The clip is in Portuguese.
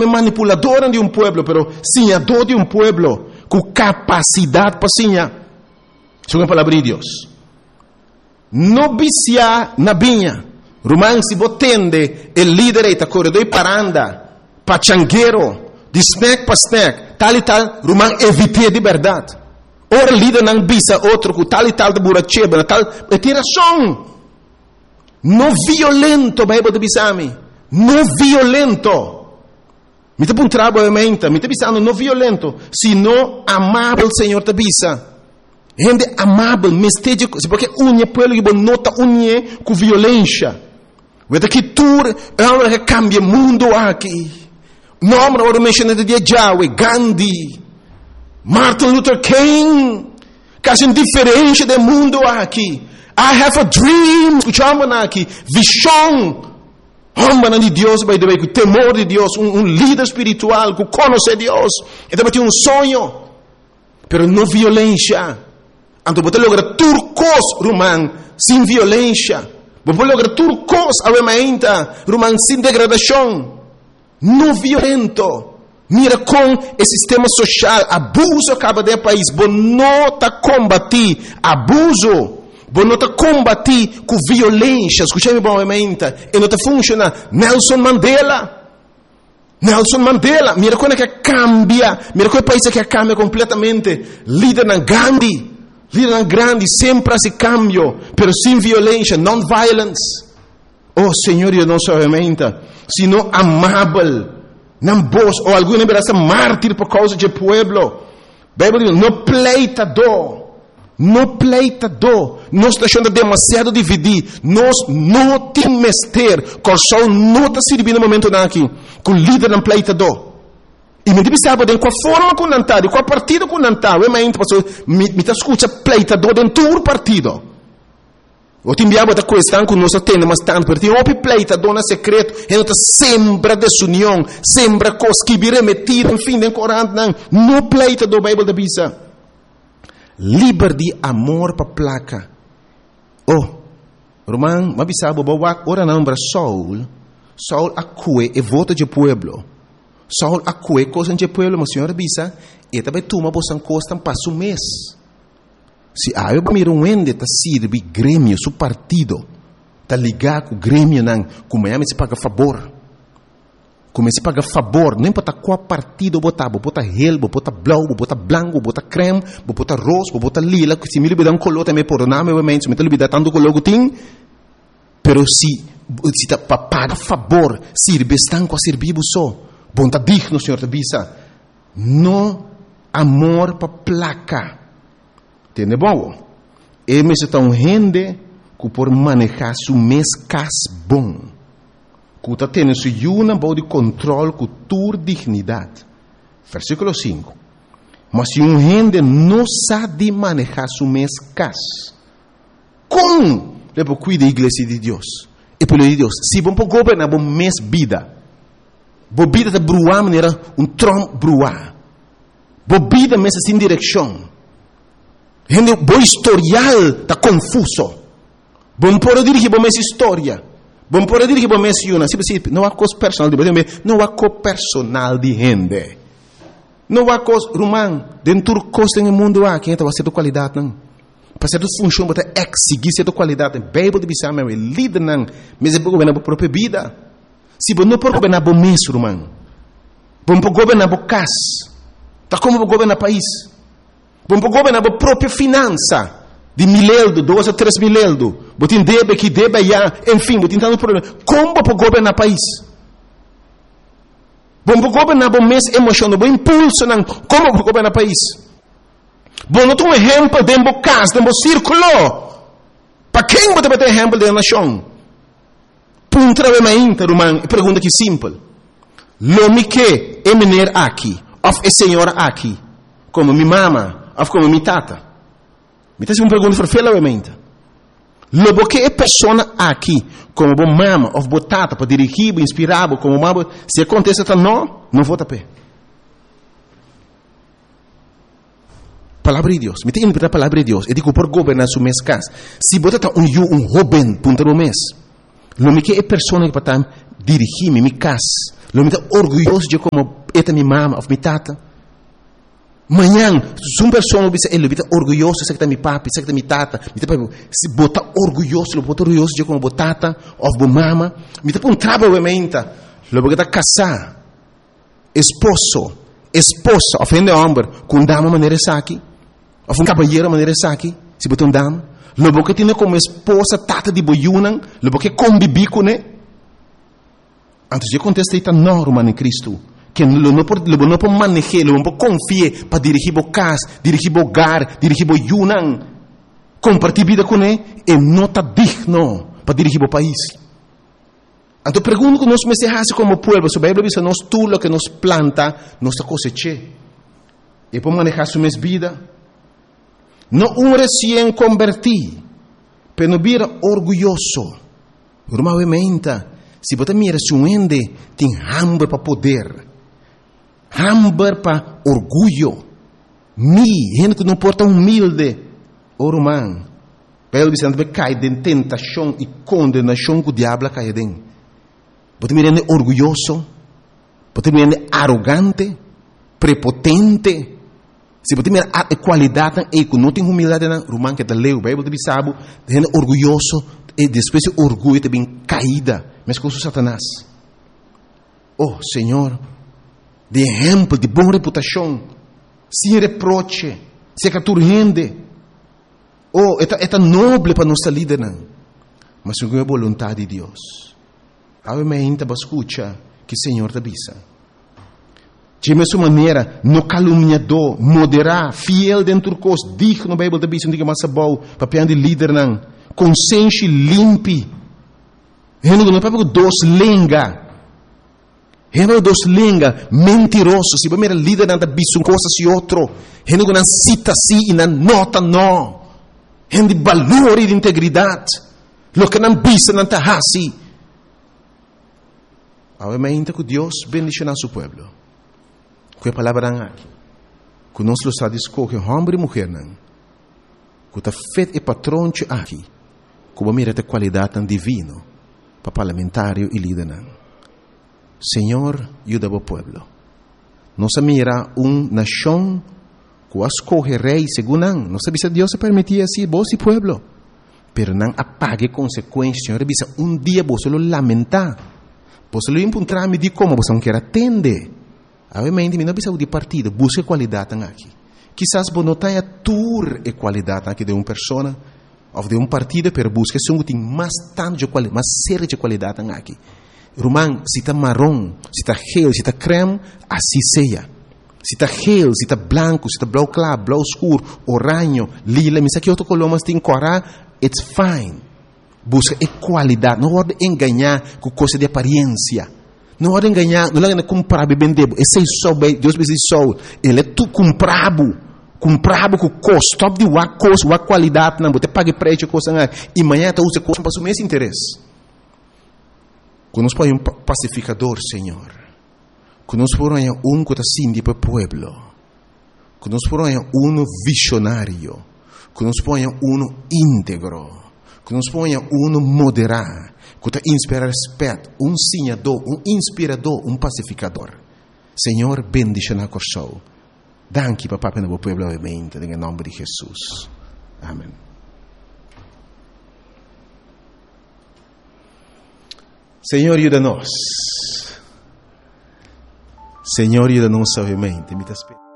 me manipulador de pueblo, pero senhador de pueblo, com capacidade para senhar. Isso é a palavra de Deus. Não viciar na vinha. Romano, se você tende, o líder está corredor para andar, pachangueiro, de snack para snack, tal e tal, Romano, evite de verdade. Ora, líder não visa outro, com tal e tal de buracheba, tal, é tiração. Não violento, Bíblia de bisami. Não violento. Me te puntrabo obviamente, me te bisando não violento, sino amável, Senhor te bisa. Gente amável, mesteja, porque unha pueblo que nota unha com violência. Vede que tu é uma que cambia o mundo aqui. Nome ora mencionado de Yahweh, Gandhi, Martin Luther King, quase indiferente do mundo aqui. I have a dream, escuchamos aqui, visão. Homem de Deus, by the way, com temor de Deus, líder espiritual, que conhece Deus, e também tem sonho, pero não violência. Então, você logra turcos, Romano, sem violência. Você logra turcos, obviamente, Romano, sem degradação. Não violento. Mira com o sistema social, abuso acaba de país, você não está combater abuso. Você não está combater com violência. Escute-me bem, e não está funcionando. Nelson Mandela, mira como é que cambia, mira como é o país que cambia completamente. Líder na Gandhi, líder na grande, sempre se cambio, pero sem violência, non-violence. Oh, Senhor, eu não sou obviamente, sino amável, não voz, ou alguma vez mártir por causa do pueblo. Bíblia diz, não pleitador. No pleitador, nós está achando demasiado dividir, nós não temos mestre, corção não está servindo no momento aqui, com o líder no pleitador. E me diz sabe, com a forma com nantar, com a partido com nantar, me está escuta pleitador dentro do partido. Eu te enviava da questão que nós temos, mas tanto, porque tem um pleitador na secreto, e não está sempre desunião, sempre coisa que vira metida, enfim, de corante, não pleitador, Bíblia da Bisa. Liberdade, amor para placa. Oh, Romano, mas sabe, ora não para Saul acue e vota de pueblo. Saul acue coisa de pueblo, mas senhora bisa, e também toma bosan costa passo mês. Se eu miro ende tá sirve grêmio, su partido, tá ligar com grêmio não, como é se paga favor. Comece a pagar favor, não importa qual partido botar relbo, botar blau, botar branco, botar creme, botar rosa, botar lila, que se me libera color também por nome, obviamente, se me libera tanto color que tem, pero se tá para pagar favor, sirve estão com a servir só, bom tá digno, Senhor, te bisa, não amor para placa, entende bom? E me se tá gente que por manejar su mês cas bom. Que está tendo uma boa de controle com tua dignidade. Versículo 5. Mas se gente não sabe manejar seu mês cas, como deve cuidar da igreja de Deus? E pelo de Deus, se vamos governar bom mês vida, boa vida está bruar maneira Trump bruar, boa vida mês sem direção, gente bom historial está confuso, bom por dirigir bom mês história. Bom, por dizer que você menciona, não há coisa personal de você, não há coisa personal de gente. Não há coisa, Romano, dentro do coisa no mundo há, quem está fazendo qualidade, não. Para ser função, você exigir certa qualidade. Bíblia de Bissau, meu líder, não. Mas é para governar a própria vida. Se você não pode governar o mês, Romano, você pode governar a casa, está como você governar o país. Você pode governar a própria finança. De 1.000 euros, 2 a 3 mil euros. Você deve que deve já, enfim, você tem tanto problema. Como para governar o país? Você governar o mês emocional, o impulso, não. Como para governar o país? Você não tem um exemplo de uma casa, de um círculo. Para quem você vai ter exemplo de uma nação? Punta a minha Romano, pergunta que simples. Lo que é menino aqui, ou é senhora aqui, como minha mama, ou como minha tata. Me está uma pergunta feia, obviamente. Logo que é pessoa aqui, como bom mama ou botata para dirigir, inspirar, como mama, se acontece não vou tapar. Palavra de Deus. Me tem que a palavra de Deus. Eu digo por governar seu mês casa. Se botar um jovem punta no mês, Lo que é pessoa que para dirigir minha casa. Lo que é orgulhoso de como é minha mama ou minha tata. Manhã, se uma pessoa ele está orgulhoso de que minha papi, de que minha tata, se botar orgulhoso de como tata ou mama, me tá um trabalho obviamente. Lo que está casar, esposa, ofende homem, com dama maneira aqui, ou um cabalheiro maneira aqui, se botar um dama. Lo que tem como esposa tata de boiunan, lo que convive com ele. Antes de contestar esta norma em Cristo, que não pode manejar, não pode confiar para dirigir o casa, dirigir o hogar, dirigir o yunan, compartilhar vida com ele, e não está digno para dirigir o país. Então pergunto que nós me se como povo, se a Bíblia diz nós tudo o que nos planta, nós cosecha. E para manejar sua vida, não um recém convertido, mas não vira orgulhoso. Normalmente, se você mira se um ende tem hambre para poder, hambre para orgulho, gente que não porta humilde, o romano, pelo que você cai em tentação e condenação que o diabo cai dentro. Você mira orgulhoso, você mira arrogante, prepotente. Se você mira a qualidade e que não tem humildade na romano que está leu, a Bíblia diz sabe, gente orgulhoso e depois o orgulho também caída. Mas com Satanás. Oh, Senhor, de exemplo, de boa reputação, sem reproche, sem caturrende. Oh, é nobre para nossa líder, mas segundo a vontade de Deus. Obviamente, você escuta que o Senhor te avisa. De mesma maneira, no caluniador, moderar, fiel dentro do curso, digno na Bíblia, te avisa, não diga mais bom, papel de líder, consciência limpa. Gente não é dos lenga, mentiroso. Se você líder não bisa uma coisa se outro, gente não cita assim e não nota não. Gente de valor e de integridade, lo que não bisa não está assim. Obviamente que Deus bendice nosso povo. Com a palavra aqui, que nós lo está escolhe homem e mulher não, que está feito e patrão aqui, que vai mirar a qualidade tão divina. Para parlamentário e líder. Senhor, ajuda o povo. Nós mira nação que escolhe rei segundo não. Nós sabemos que Deus se permitia assim, vos e povo. Pero não apague consequências. Senhor, dia você lo lamentar. Você lo encontrar me diz como você não quer atender. Obviamente, não precisa de partido. Busque qualidade aqui. Quizás você não tenha tour e qualidade aqui de uma pessoa. Ou de partido, pero busca se tem mais tanto de qualidade, mais séria de qualidade aqui. Romano, se está marrom, se está gel, se está creme, assim seja. Se está gel, se está branco, se está blau claro, blau escuro, oranho, lila, mas aqui outro color, mas tem corar, it's fine. Busca qualidade, não pode enganar com coisa de aparência. Não pode enganar, não pode comprar e vender. Esse é só, Deus me diz só, ele é tu comprado. Comprado com custo, top de uma coisa, uma qualidade, não, você paga preço, coisa, e amanhã você usa coisa para o mesmo interesse. Que nós põe pacificador, Senhor. Que nós põe que está assim para o povo. Que nós põe visionário. Que nós põe íntegro. Que nós põe moderado. Que está inspira respeito, sinador, inspirador, pacificador. Senhor, bendice na corso. Danke, papà, per il popolo, ovviamente, nel nome di Gesù. Amen. Signore, aiuta-nos. Signore, aiuta-nos, ovviamente. Mi